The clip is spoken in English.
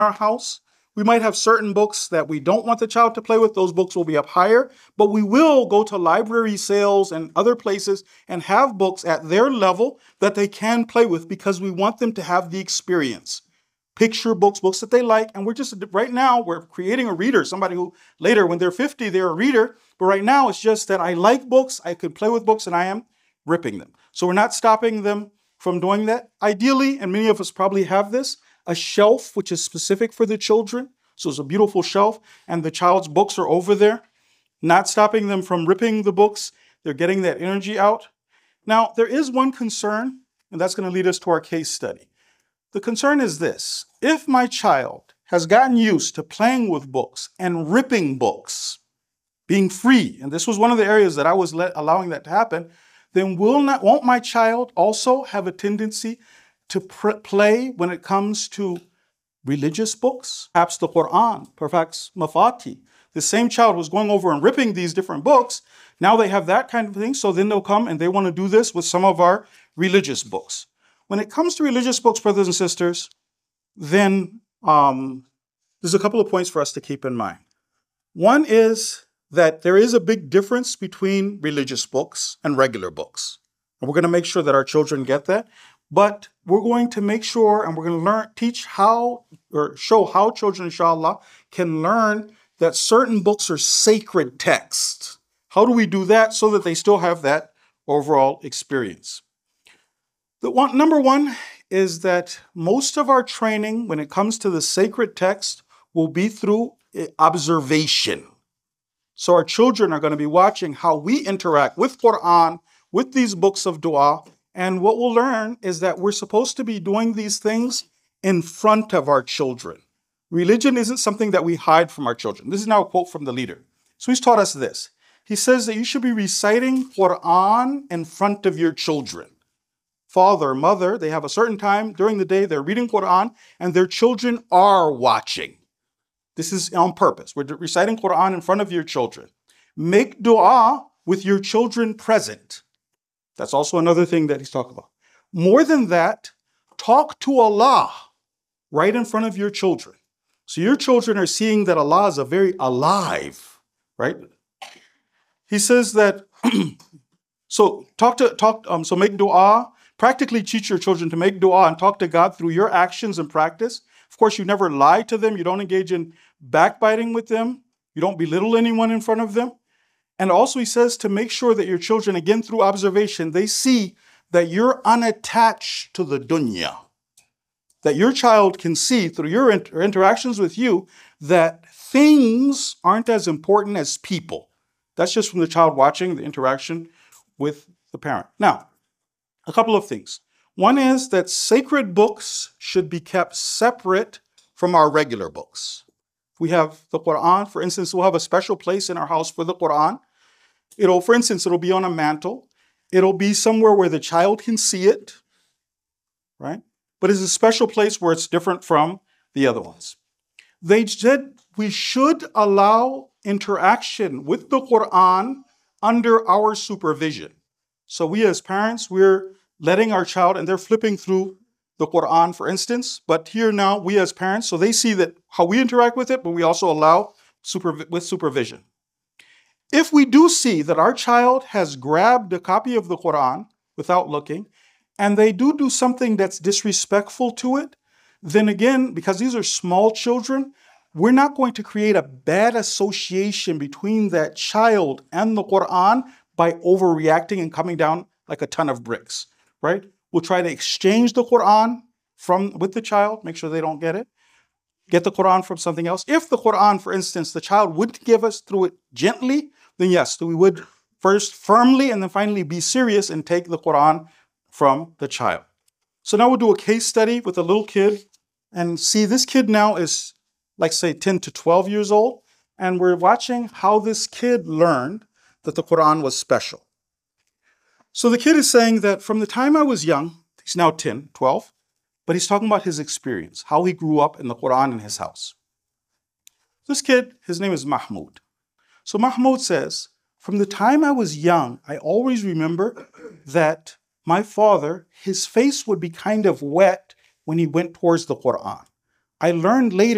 our house. We might have certain books that we don't want the child to play with. Those books will be up higher, but we will go to library sales and other places and have books at their level that they can play with because we want them to have the experience. Picture books, books that they like. And right now, we're creating a reader, somebody who later, when they're 50, they're a reader. But right now, it's just that I like books, I could play with books, and I am ripping them. So we're not stopping them from doing that. Ideally, and many of us probably have this, a shelf which is specific for the children. So it's a beautiful shelf, and the child's books are over there, not stopping them from ripping the books. They're getting that energy out. Now, there is one concern, and that's going to lead us to our case study. The concern is this: if my child has gotten used to playing with books and ripping books, being free, and this was one of the areas that I was allowing that to happen, then won't my child also have a tendency to play when it comes to religious books? Perhaps the Quran, perhaps Mafati. The same child was going over and ripping these different books. Now they have that kind of thing, so then they'll come and they want to do this with some of our religious books. When it comes to religious books, brothers and sisters, then there's a couple of points for us to keep in mind. One is that there is a big difference between religious books and regular books. And we're going to make sure that our children get that. But we're going to make sure, and we're going to show how children, inshallah, can learn that certain books are sacred texts. How do we do that so that they still have that overall experience? Number one is that most of our training when it comes to the sacred text will be through observation. So our children are going to be watching how we interact with Quran, with these books of dua. And what we'll learn is that we're supposed to be doing these things in front of our children. Religion isn't something that we hide from our children. This is now a quote from the leader. So he's taught us this. He says that you should be reciting Quran in front of your children. Father, mother, they have a certain time during the day, they're reading Quran, and their children are watching. This is on purpose. We're reciting Quran in front of your children. Make dua with your children present. That's also another thing that he's talking about. More than that, talk to Allah right in front of your children. So your children are seeing that Allah is very alive, right? He says that, so make dua, practically teach your children to make dua and talk to God through your actions and practice. Of course, you never lie to them. You don't engage in backbiting with them. You don't belittle anyone in front of them. And also he says to make sure that your children, again through observation, they see that you're unattached to the dunya. That your child can see through your interactions with you that things aren't as important as people. That's just from the child watching the interaction with the parent. Now, a couple of things. One is that sacred books should be kept separate from our regular books. We have the Quran, for instance, we'll have a special place in our house for the Quran. For instance, it'll be on a mantle. It'll be somewhere where the child can see it, right? But it's a special place where it's different from the other ones. They said we should allow interaction with the Quran under our supervision. So we as parents, we're letting our child, and they're flipping through the Quran, for instance. But here now, we as parents, so they see that how we interact with it, but we also allow with supervision. If we do see that our child has grabbed a copy of the Quran without looking, and they do something that's disrespectful to it, then again, because these are small children, we're not going to create a bad association between that child and the Quran by overreacting and coming down like a ton of bricks, right? We'll try to exchange the Quran with the child, make sure they don't get it. Get the Quran from something else. If the Quran, for instance, the child wouldn't give us through it gently, then yes, we would first firmly and then finally be serious and take the Quran from the child. So now we'll do a case study with a little kid and see this kid now is like say 10 to 12 years old. And we're watching how this kid learned that the Quran was special. So the kid is saying that from the time I was young, he's now 10, 12, but he's talking about his experience, how he grew up in the Quran in his house. This kid, his name is Mahmoud. So Mahmoud says, from the time I was young, I always remember that my father, his face would be kind of wet when he went towards the Quran. I learned later